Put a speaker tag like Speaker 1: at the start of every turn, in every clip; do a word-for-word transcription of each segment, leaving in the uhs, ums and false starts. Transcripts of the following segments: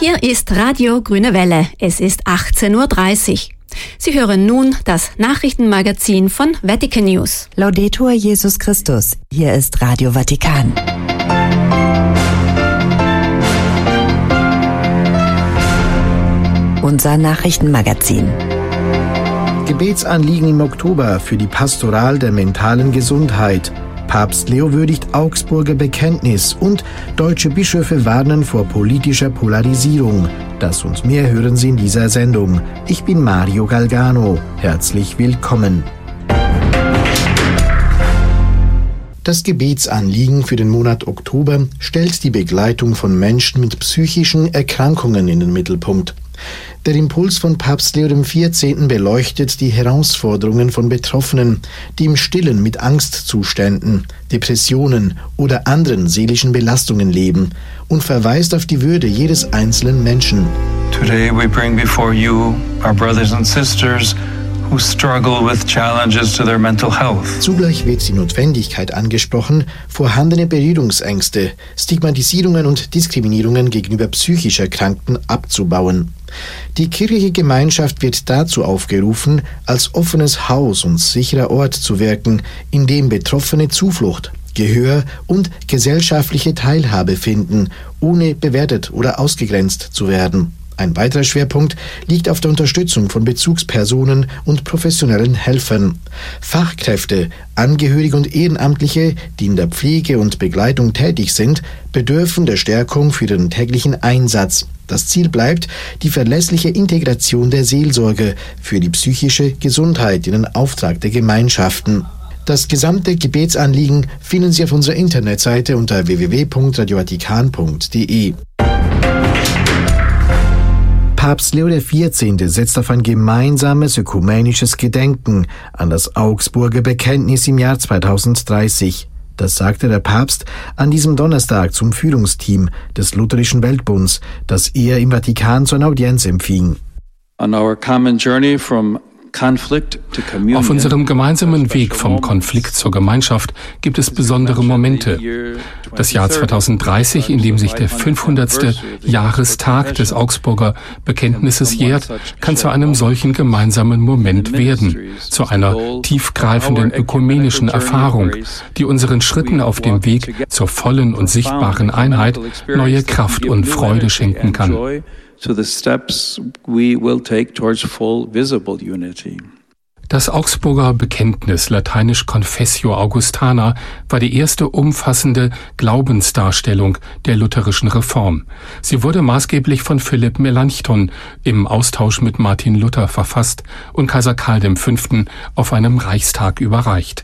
Speaker 1: Hier ist Radio Grüne Welle. Es ist achtzehn Uhr dreißig. Sie hören nun das Nachrichtenmagazin von Vatican News.
Speaker 2: Laudetur Jesus Christus. Hier ist Radio Vatikan. Unser Nachrichtenmagazin.
Speaker 3: Gebetsanliegen im Oktober für die Pastoral der mentalen Gesundheit. Papst Leo würdigt Augsburger Bekenntnis und deutsche Bischöfe warnen vor politischer Polarisierung. Das und mehr hören Sie in dieser Sendung. Ich bin Mario Galgano. Herzlich willkommen. Das Gebetsanliegen für den Monat Oktober stellt die Begleitung von Menschen mit psychischen Erkrankungen in den Mittelpunkt. Der Impuls von Papst Leo der vierzehnte. Beleuchtet die Herausforderungen von Betroffenen, die im Stillen mit Angstzuständen, Depressionen oder anderen seelischen Belastungen leben und verweist auf die Würde jedes einzelnen Menschen.
Speaker 4: Today we bring before you our brothers and sisters who struggle with challenges to their mental health.
Speaker 3: Zugleich wird die Notwendigkeit angesprochen, vorhandene Berührungsängste, Stigmatisierungen und Diskriminierungen gegenüber psychisch Erkrankten abzubauen. Die kirchliche Gemeinschaft wird dazu aufgerufen, als offenes Haus und sicherer Ort zu wirken, in dem Betroffene Zuflucht, Gehör und gesellschaftliche Teilhabe finden, ohne bewertet oder ausgegrenzt zu werden. Ein weiterer Schwerpunkt liegt auf der Unterstützung von Bezugspersonen und professionellen Helfern. Fachkräfte, Angehörige und Ehrenamtliche, die in der Pflege und Begleitung tätig sind, bedürfen der Stärkung für den täglichen Einsatz. Das Ziel bleibt die verlässliche Integration der Seelsorge für die psychische Gesundheit in den Auftrag der Gemeinschaften. Das gesamte Gebetsanliegen finden Sie auf unserer Internetseite unter w w w punkt radio vatikan punkt d e. Papst Leo der vierzehnte. Setzt auf ein gemeinsames ökumenisches Gedenken an das Augsburger Bekenntnis im Jahr zweitausenddreißig. Das sagte der Papst an diesem Donnerstag zum Führungsteam des Lutherischen Weltbunds, das er im Vatikan zu einer Audienz empfing.
Speaker 4: On our common journey from
Speaker 5: Auf unserem gemeinsamen Weg vom Konflikt zur Gemeinschaft gibt es besondere Momente. Das Jahr zweitausenddreißig, in dem sich der fünfhundertste. Jahrestag des Augsburger Bekenntnisses jährt, kann zu einem solchen gemeinsamen Moment werden, zu einer tiefgreifenden ökumenischen Erfahrung, die unseren Schritten auf dem Weg zur vollen und sichtbaren Einheit neue Kraft und Freude schenken kann.
Speaker 4: To the steps we will take towards full visible unity.
Speaker 5: Das Augsburger Bekenntnis, lateinisch Confessio Augustana, war die erste umfassende Glaubensdarstellung der lutherischen Reform. Sie wurde maßgeblich von Philipp Melanchthon im Austausch mit Martin Luther verfasst und Kaiser Karl der Fünfte. Auf einem Reichstag überreicht.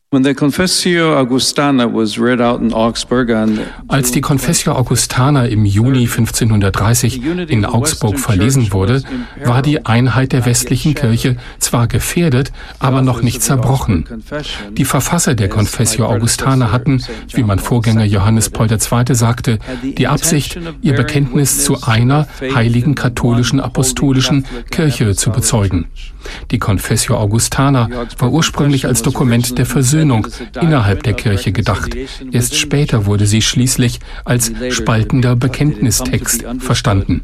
Speaker 5: Als die Confessio Augustana im Juni fünfzehnhundertdreißig in Augsburg verlesen wurde, war die Einheit der westlichen Kirche zwar gefährdet, aber noch nicht zerbrochen. Die Verfasser der Confessio Augustana hatten, wie mein Vorgänger Johannes Paul der Zweite. sagte, die Absicht, ihr Bekenntnis zu einer heiligen katholischen apostolischen Kirche zu bezeugen. Die Confessio Augustana war ursprünglich als Dokument der Versöhnung innerhalb der Kirche gedacht. Erst später wurde sie schließlich als spaltender Bekenntnistext verstanden.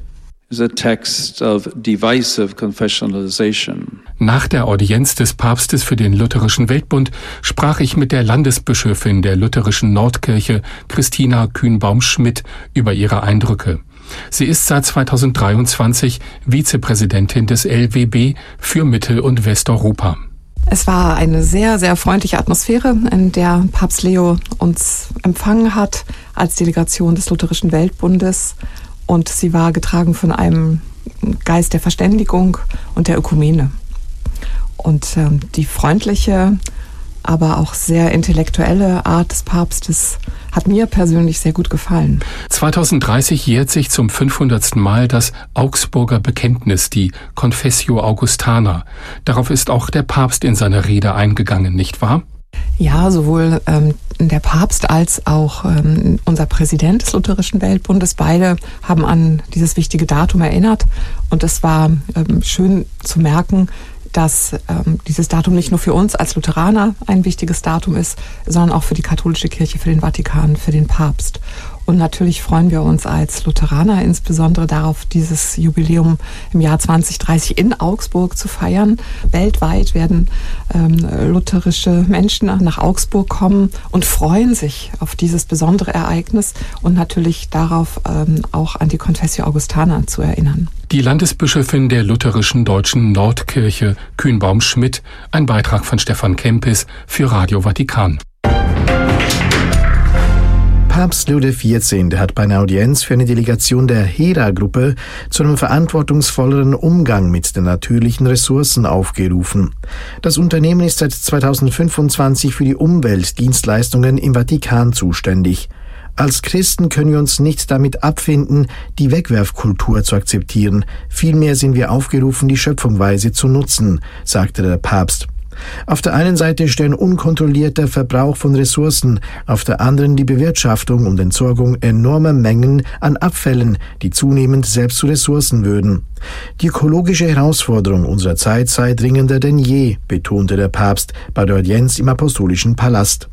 Speaker 5: Nach der Audienz des Papstes für den Lutherischen Weltbund sprach ich mit der Landesbischöfin der Lutherischen Nordkirche, Christina Kühnbaum-Schmidt, über ihre Eindrücke. Sie ist seit zweitausenddreiundzwanzig Vizepräsidentin des L W B für Mittel- und Westeuropa.
Speaker 6: Es war eine sehr, sehr freundliche Atmosphäre, in der Papst Leo uns empfangen hat als Delegation des Lutherischen Weltbundes. Und sie war getragen von einem Geist der Verständigung und der Ökumene. Und ähm, die freundliche, aber auch sehr intellektuelle Art des Papstes hat mir persönlich sehr gut gefallen.
Speaker 5: zweitausenddreißig jährt sich zum fünfhundertsten. Mal das Augsburger Bekenntnis, die Confessio Augustana. Darauf ist auch der Papst in seiner Rede eingegangen, nicht wahr?
Speaker 6: Ja, sowohl ähm, der Papst als auch ähm, unser Präsident des Lutherischen Weltbundes, beide haben an dieses wichtige Datum erinnert. Und es war ähm, schön zu merken, dass ähm, dieses Datum nicht nur für uns als Lutheraner ein wichtiges Datum ist, sondern auch für die katholische Kirche, für den Vatikan, für den Papst. Und natürlich freuen wir uns als Lutheraner insbesondere darauf, dieses Jubiläum im Jahr zwanzig dreißig in Augsburg zu feiern. Weltweit werden ähm, lutherische Menschen nach Augsburg kommen und freuen sich auf dieses besondere Ereignis und natürlich darauf, ähm, auch an die Confessio Augustana zu erinnern.
Speaker 5: Die Landesbischöfin der lutherischen deutschen Nordkirche, Kühnbaum-Schmidt, ein Beitrag von Stefan Kempis für Radio Vatikan.
Speaker 3: Papst Leo der vierzehnte. Hat bei einer Audienz für eine Delegation der Hera-Gruppe zu einem verantwortungsvolleren Umgang mit den natürlichen Ressourcen aufgerufen. Das Unternehmen ist seit zweitausendfünfundzwanzig für die Umweltdienstleistungen im Vatikan zuständig. Als Christen können wir uns nicht damit abfinden, die Wegwerfkultur zu akzeptieren. Vielmehr sind wir aufgerufen, die Schöpfung weise zu nutzen, sagte der Papst. Auf der einen Seite stehen unkontrollierter Verbrauch von Ressourcen, auf der anderen die Bewirtschaftung und Entsorgung enormer Mengen an Abfällen, die zunehmend selbst zu Ressourcen würden. Die ökologische Herausforderung unserer Zeit sei dringender denn je, betonte der Papst bei der Audienz im Apostolischen Palast.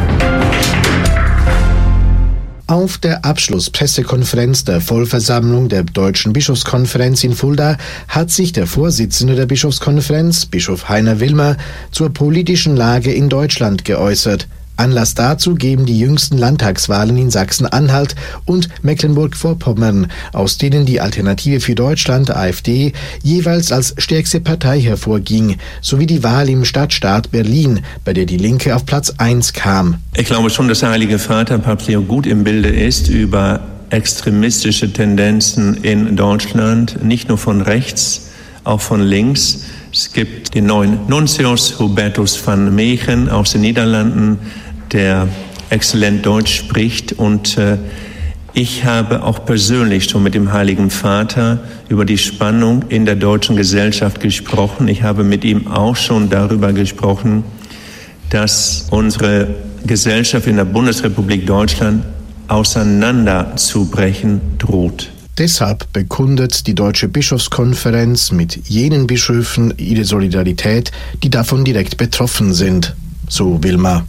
Speaker 3: Auf der Abschlusspressekonferenz der Vollversammlung der Deutschen Bischofskonferenz in Fulda hat sich der Vorsitzende der Bischofskonferenz, Bischof Heiner Wilmer, zur politischen Lage in Deutschland geäußert. Anlass dazu geben die jüngsten Landtagswahlen in Sachsen-Anhalt und Mecklenburg-Vorpommern, aus denen die Alternative für Deutschland, AfD, jeweils als stärkste Partei hervorging, sowie die Wahl im Stadtstaat Berlin, bei der die Linke auf Platz eins kam.
Speaker 7: Ich glaube schon, dass der Heilige Vater, Papst Leo, gut im Bilde ist über extremistische Tendenzen in Deutschland, nicht nur von rechts, auch von links. Es gibt den neuen Nuntius Hubertus van Meegen aus den Niederlanden, der exzellent Deutsch spricht. Und äh, ich habe auch persönlich schon mit dem Heiligen Vater über die Spannung in der deutschen Gesellschaft gesprochen. Ich habe mit ihm auch schon darüber gesprochen, dass unsere Gesellschaft in der Bundesrepublik Deutschland auseinanderzubrechen droht.
Speaker 3: Deshalb bekundet die Deutsche Bischofskonferenz mit jenen Bischöfen ihre Solidarität, die davon direkt betroffen sind, so Wilmer.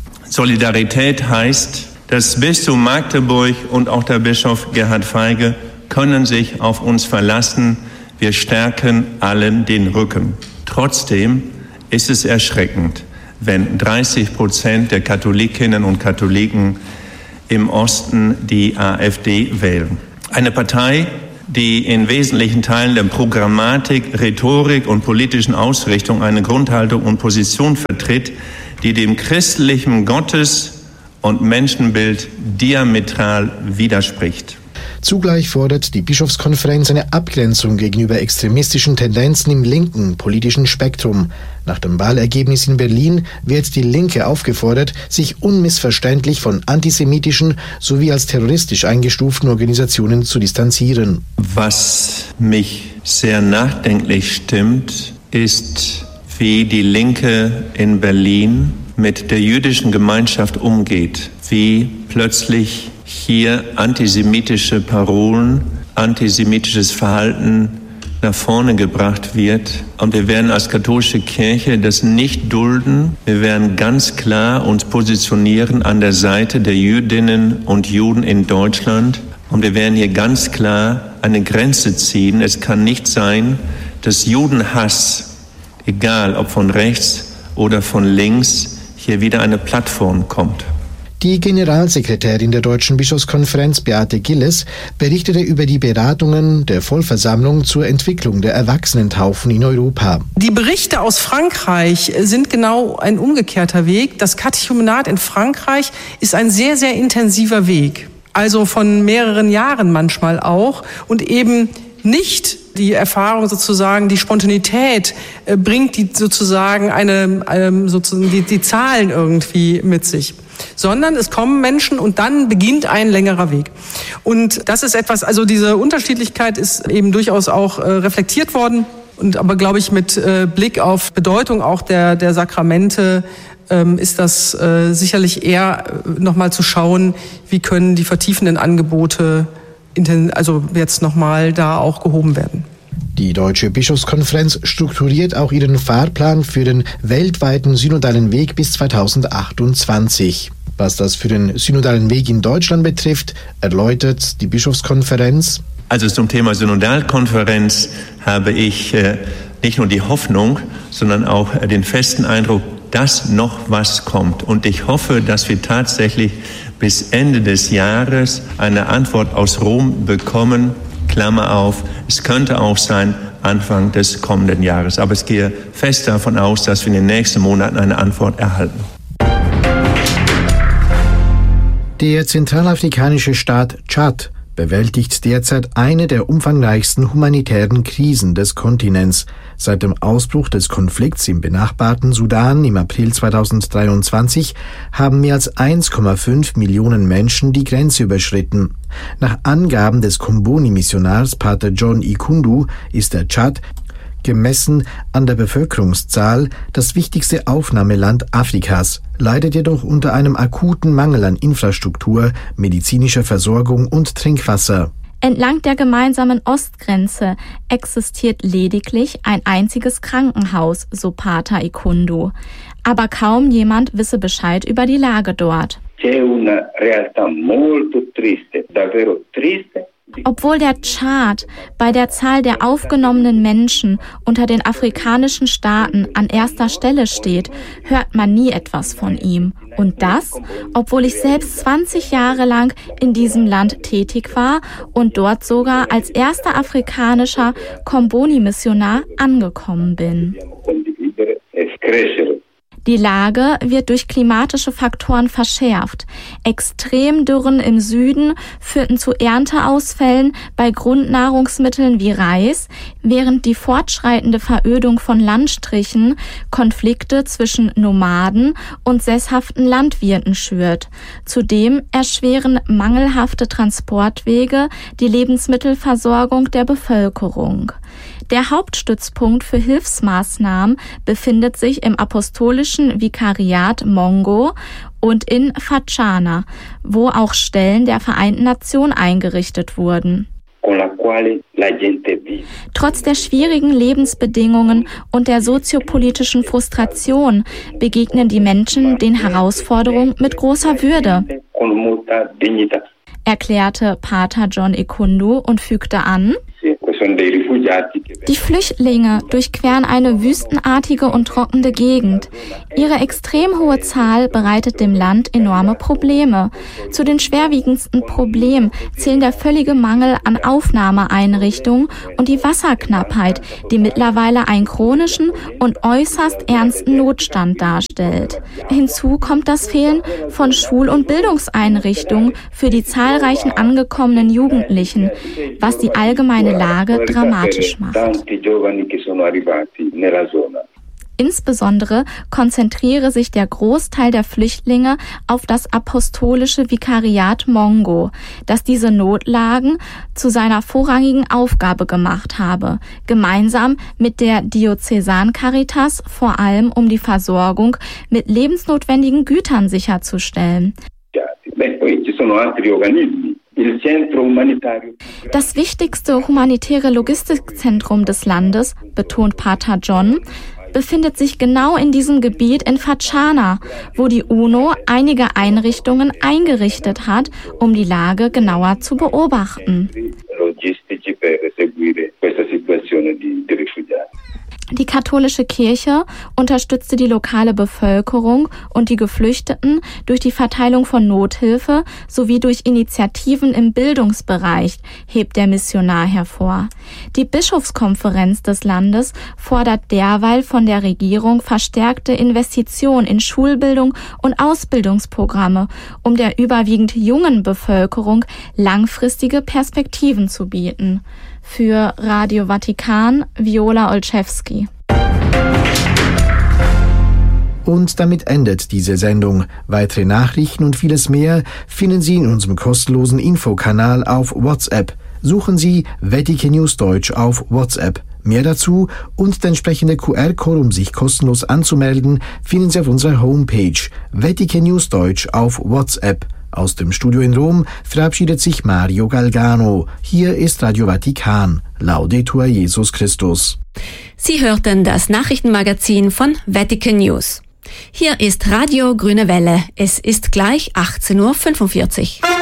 Speaker 7: Solidarität heißt, das Bistum Magdeburg und auch der Bischof Gerhard Feige können sich auf uns verlassen. Wir stärken allen den Rücken. Trotzdem ist es erschreckend, wenn dreißig Prozent der Katholikinnen und Katholiken im Osten die AfD wählen. Eine Partei, die in wesentlichen Teilen der Programmatik, Rhetorik und politischen Ausrichtung eine Grundhaltung und Position vertritt, die dem christlichen Gottes- und Menschenbild diametral widerspricht.
Speaker 3: Zugleich fordert die Bischofskonferenz eine Abgrenzung gegenüber extremistischen Tendenzen im linken politischen Spektrum. Nach dem Wahlergebnis in Berlin wird die Linke aufgefordert, sich unmissverständlich von antisemitischen sowie als terroristisch eingestuften Organisationen zu distanzieren.
Speaker 7: Was mich sehr nachdenklich stimmt, ist, wie die Linke in Berlin mit der jüdischen Gemeinschaft umgeht, wie plötzlich hier antisemitische Parolen, antisemitisches Verhalten nach vorne gebracht wird. Und wir werden als katholische Kirche das nicht dulden. Wir werden ganz klar uns positionieren an der Seite der Jüdinnen und Juden in Deutschland. Und wir werden hier ganz klar eine Grenze ziehen. Es kann nicht sein, dass Judenhass, egal ob von rechts oder von links, hier wieder eine Plattform kommt.
Speaker 3: Die Generalsekretärin der Deutschen Bischofskonferenz, Beate Gilles, berichtete über die Beratungen der Vollversammlung zur Entwicklung der Erwachsenentaufen in Europa.
Speaker 8: Die Berichte aus Frankreich sind genau ein umgekehrter Weg. Das Katechumenat in Frankreich ist ein sehr, sehr intensiver Weg. Also von mehreren Jahren manchmal auch und eben nicht die Erfahrung sozusagen, die Spontanität äh, bringt die sozusagen eine, ähm, sozusagen die, die Zahlen irgendwie mit sich, sondern es kommen Menschen und dann beginnt ein längerer Weg. Und das ist etwas, also diese Unterschiedlichkeit ist eben durchaus auch äh, reflektiert worden und aber glaube ich mit äh, Blick auf Bedeutung auch der, der Sakramente ähm, ist das äh, sicherlich eher äh, nochmal zu schauen, wie können die vertiefenden Angebote also jetzt nochmal da auch gehoben werden.
Speaker 3: Die Deutsche Bischofskonferenz strukturiert auch ihren Fahrplan für den weltweiten synodalen Weg bis zweitausendachtundzwanzig. Was das für den synodalen Weg in Deutschland betrifft, erläutert die Bischofskonferenz.
Speaker 7: Also zum Thema Synodalkonferenz habe ich äh, nicht nur die Hoffnung, sondern auch äh, den festen Eindruck, dass noch was kommt. Und ich hoffe, dass wir tatsächlich bis Ende des Jahres eine Antwort aus Rom bekommen. Klammer auf, es könnte auch sein Anfang des kommenden Jahres. Aber ich gehe fest davon aus, dass wir in den nächsten Monaten eine Antwort erhalten.
Speaker 3: Der zentralafrikanische Staat Tschad bewältigt derzeit eine der umfangreichsten humanitären Krisen des Kontinents. Seit dem Ausbruch des Konflikts im benachbarten Sudan im April zweitausenddreiundzwanzig haben mehr als eins Komma fünf Millionen Menschen die Grenze überschritten. Nach Angaben des Komboni-Missionars Pater John Ikundu ist der Tschad, gemessen an der Bevölkerungszahl, das wichtigste Aufnahmeland Afrikas, leidet jedoch unter einem akuten Mangel an Infrastruktur, medizinischer Versorgung und Trinkwasser.
Speaker 9: Entlang der gemeinsamen Ostgrenze existiert lediglich ein einziges Krankenhaus, so Pater Ikundu. Aber kaum jemand wisse Bescheid über die Lage dort. Obwohl der Tschad bei der Zahl der aufgenommenen Menschen unter den afrikanischen Staaten an erster Stelle steht, hört man nie etwas von ihm. Und das, obwohl ich selbst zwanzig Jahre lang in diesem Land tätig war und dort sogar als erster afrikanischer Komboni-Missionar angekommen bin. Die Lage wird durch klimatische Faktoren verschärft. Extremdürren im Süden führten zu Ernteausfällen bei Grundnahrungsmitteln wie Reis, während die fortschreitende Verödung von Landstrichen Konflikte zwischen Nomaden und sesshaften Landwirten schürt. Zudem erschweren mangelhafte Transportwege die Lebensmittelversorgung der Bevölkerung. Der Hauptstützpunkt für Hilfsmaßnahmen befindet sich im apostolischen Vikariat Mongo und in Fatschana, wo auch Stellen der Vereinten Nationen eingerichtet wurden. Trotz der schwierigen Lebensbedingungen und der soziopolitischen Frustration begegnen die Menschen den Herausforderungen mit großer Würde, erklärte Pater John Ikundu und fügte an: Die Flüchtlinge durchqueren eine wüstenartige und trockene Gegend. Ihre extrem hohe Zahl bereitet dem Land enorme Probleme. Zu den schwerwiegendsten Problemen zählen der völlige Mangel an Aufnahmeeinrichtungen und die Wasserknappheit, die mittlerweile einen chronischen und äußerst ernsten Notstand darstellt. Hinzu kommt das Fehlen von Schul- und Bildungseinrichtungen für die zahlreichen angekommenen Jugendlichen, was die allgemeine Lage dramatisch macht. Insbesondere konzentriere sich der Großteil der Flüchtlinge auf das apostolische Vikariat Mongo, das diese Notlagen zu seiner vorrangigen Aufgabe gemacht habe, gemeinsam mit der Diözesancaritas vor allem um die Versorgung mit lebensnotwendigen Gütern sicherzustellen. Das wichtigste humanitäre Logistikzentrum des Landes, betont Pater John, befindet sich genau in diesem Gebiet in Fatschana, wo die UNO einige Einrichtungen eingerichtet hat, um die Lage genauer zu beobachten. Die katholische Kirche unterstützte die lokale Bevölkerung und die Geflüchteten durch die Verteilung von Nothilfe sowie durch Initiativen im Bildungsbereich, hebt der Missionar hervor. Die Bischofskonferenz des Landes fordert derweil von der Regierung verstärkte Investitionen in Schulbildung und Ausbildungsprogramme, um der überwiegend jungen Bevölkerung langfristige Perspektiven zu bieten. Für Radio Vatikan, Viola Olszewski.
Speaker 3: Und damit endet diese Sendung. Weitere Nachrichten und vieles mehr finden Sie in unserem kostenlosen Infokanal auf WhatsApp. Suchen Sie Vatikan News Deutsch auf WhatsApp. Mehr dazu und der entsprechende Q R-Code, um sich kostenlos anzumelden, finden Sie auf unserer Homepage Vatikan News Deutsch auf WhatsApp. Aus dem Studio in Rom verabschiedet sich Mario Galgano. Hier ist Radio Vatikan. Laudetur Jesus Christus.
Speaker 1: Sie hörten das Nachrichtenmagazin von Vatikan News. Hier ist Radio Grüne Welle. Es ist gleich achtzehn Uhr fünfundvierzig.